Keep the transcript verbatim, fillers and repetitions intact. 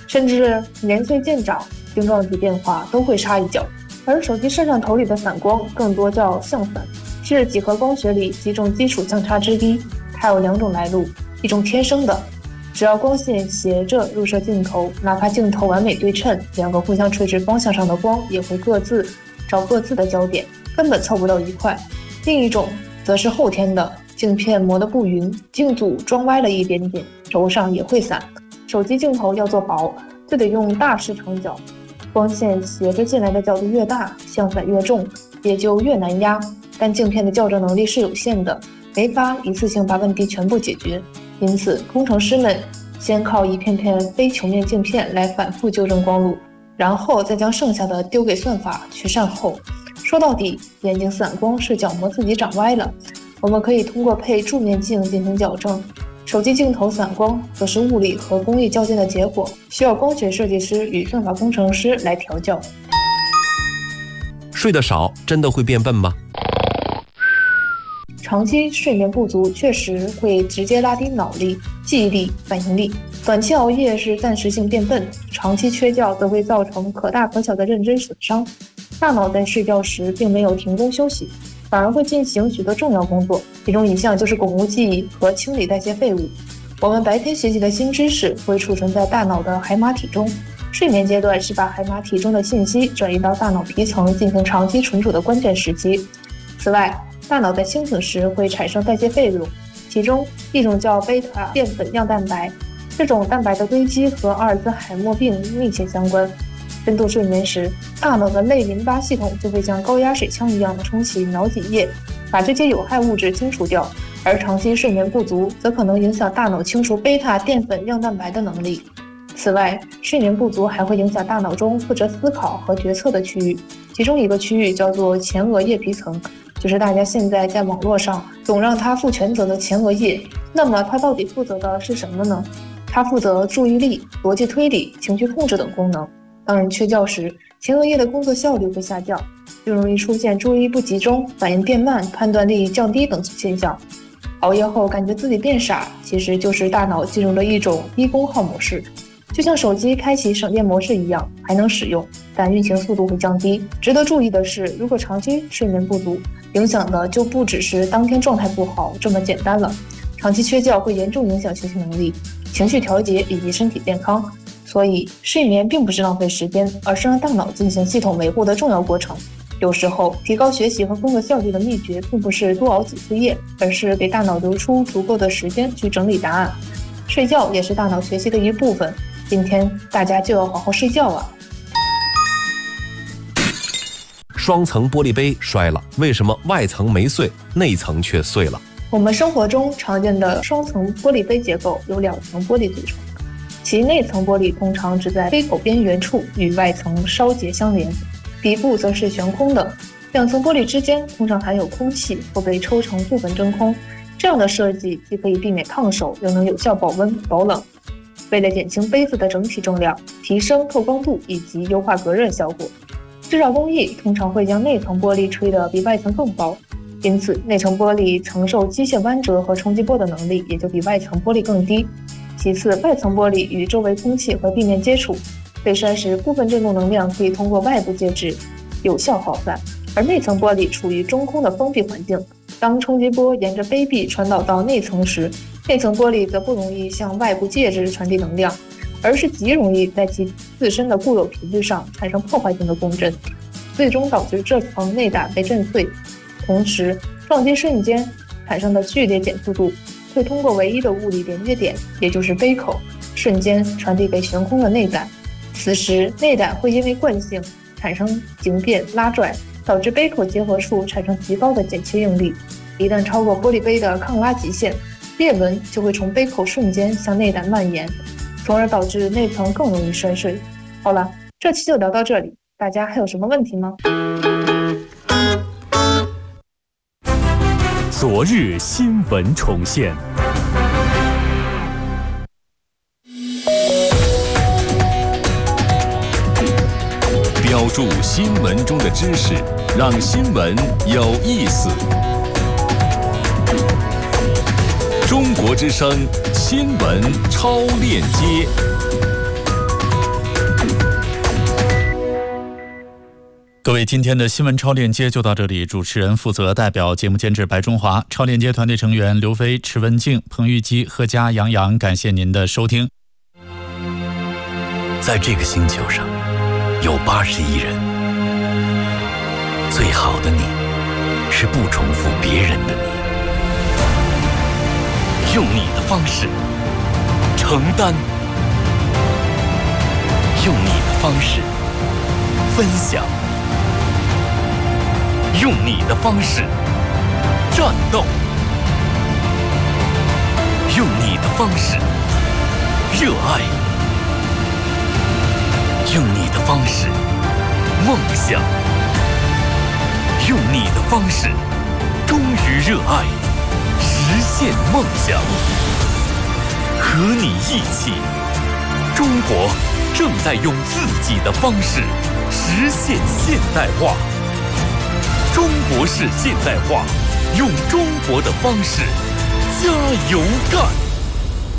甚至年岁渐长，晶状体变化都会插一脚。而手机摄像头里的散光更多叫相散，是几何光学里几种基础相差之一。它有两种来路，一种天生的，只要光线斜着入射镜头，哪怕镜头完美对称，两个互相垂直方向上的光也会各自找各自的焦点，根本凑不到一块。另一种则是后天的，镜片磨得不匀，镜组装歪了一点点，轴上也会散。手机镜头要做薄，就得用大视长角，光线斜着进来的角度越大，相散越重，也就越难压。但镜片的校正能力是有限的，没法一次性把问题全部解决，因此工程师们先靠一片片非球面镜片来反复纠正光路，然后再将剩下的丢给算法去善后。说到底，眼睛散光是角膜自己长歪了，我们可以通过配柱面镜进行矫正。手机镜头散光则是物理和工艺较劲的结果，需要光学设计师与算法工程师来调教。 睡得少真的会变笨吗？ 长期睡眠不足确实会直接拉低脑力、记忆力、反应力。短期熬夜是暂时性变笨，长期缺觉则会造成可大可小的认知损伤。大脑在睡觉时并没有停工休息，反而会进行许多重要工作，其中一项就是巩固记忆和清理代谢废物。我们白天学习的新知识会储存在大脑的海马体中，睡眠阶段是把海马体中的信息转移到大脑皮层进行长期存储的关键时期。此外，大脑在清醒时会产生代谢废物，其中一种叫贝塔淀粉样蛋白，这种蛋白的堆积和阿尔兹海默病密切相关。深度睡眠时，大脑的类淋巴系统就会像高压水枪一样冲洗脑脊液，把这些有害物质清除掉，而长期睡眠不足则可能影响大脑清除贝塔淀粉样蛋白的能力。此外，睡眠不足还会影响大脑中负责思考和决策的区域，其中一个区域叫做前额叶皮层，就是大家现在在网络上总让它负全责的前额叶。那么它到底负责的是什么呢？它负责注意力、逻辑推理、情绪控制等功能。当人缺觉时，前额叶的工作效率会下降，就容易出现注意力不集中、反应变慢、判断力降低等现象。熬夜后感觉自己变傻，其实就是大脑进入了一种低功耗模式，就像手机开启省电模式一样，还能使用，但运行速度会降低。值得注意的是，如果长期睡眠不足，影响的就不只是当天状态不好这么简单了。长期缺觉会严重影响学习能力、情绪调节以及身体健康。所以，睡眠并不是浪费时间，而是让大脑进行系统维护的重要过程。有时候，提高学习和工作效率的秘诀并不是多熬几次夜，而是给大脑留出足够的时间去整理答案。睡觉也是大脑学习的一部分，今天大家就要好好睡觉啊！ 双层玻璃杯摔了，为什么外层没碎，内层却碎了？ 我们生活中常见的双层玻璃杯结构由两层玻璃组成，其内层玻璃通常只在杯口边缘处与外层稍节相连，底部则是悬空的。两层玻璃之间通常含有空气或被抽成部分真空，这样的设计既可以避免烫手，又能有效保温保冷。为了减轻杯子的整体重量，提升透光度以及优化隔热效果，制造工艺通常会将内层玻璃吹得比外层更薄，因此内层玻璃承受机械弯折和冲击波的能力也就比外层玻璃更低。其次，外层玻璃与周围空气和地面接触，被摔时部分振动能量可以通过外部介质有效耗散，而内层玻璃处于中空的封闭环境，当冲击波沿着杯壁传导到内层时，内层玻璃则不容易向外部介质传递能量，而是极容易在其自身的固有频率上产生破坏性的共振，最终导致这层内胆被震碎。同时，撞击瞬间产生的剧烈减速度会通过唯一的物理连接点，也就是杯口，瞬间传递给悬空的内胆。此时，内胆会因为惯性产生形变拉拽，导致杯口结合处产生极高的剪切应力。一旦超过玻璃杯的抗拉极限，裂纹就会从杯口瞬间向内胆蔓延，从而导致内层更容易摔碎。好了，这期就聊到这里，大家还有什么问题吗？ 昨日新闻重现，标注新闻中的知识，让新闻有意思。中国之声新闻超链接。 各位，今天的新闻超链接就到这里，主持人负责代表节目监制白中华，超链接团队成员刘飞、池文静、彭玉基、贺佳、杨洋，感谢您的收听。 在这个星球上有八十亿人，最好的你是不重复别人的你，用你的方式承担，用你的方式分享，用你的方式战斗，用你的方式热爱，用你的方式梦想，用你的方式忠于热爱，实现梦想。和你一起，中国正在用自己的方式实现现代化。中国式现代化，用中国的方式加油干！